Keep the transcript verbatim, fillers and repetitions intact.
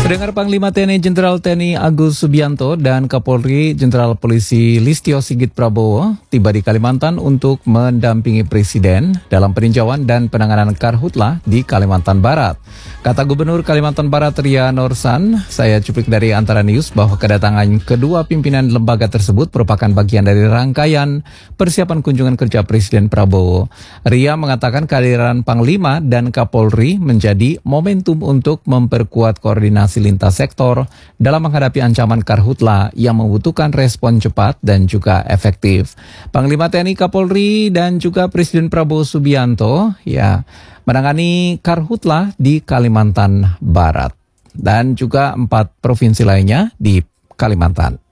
Pendengar, Panglima T N I Jenderal T N I Agus Subianto dan Kapolri Jenderal Polisi Listio Sigit Prabowo tiba di Kalimantan untuk mendampingi Presiden dalam peninjauan dan penanganan karhutlah di Kalimantan Barat. Kata Gubernur Kalimantan Barat Ria Norsan, saya cuplik dari Antara News, bahwa kedatangan kedua pimpinan lembaga tersebut merupakan bagian dari rangkaian persiapan kunjungan kerja Presiden Prabowo. Ria mengatakan kehadiran Panglima dan Kapolri menjadi momentum untuk memperkuat koordinasi lintas sektor dalam menghadapi ancaman karhutlah yang membutuhkan respon cepat dan juga efektif. Panglima T N I, Kapolri, dan juga Presiden Prabowo Subianto ya menangani karhutlah di Kalimantan Barat dan juga empat provinsi lainnya di Kalimantan.